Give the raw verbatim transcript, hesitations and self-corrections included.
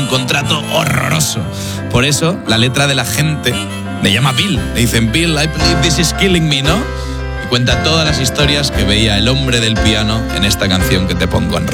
contrato horroroso. Por eso, la letra de la gente le llama Bill. Le dicen, Bill, I believe this is killing me, ¿no? Y cuenta todas las historias que veía el hombre del piano en esta canción que te pongo en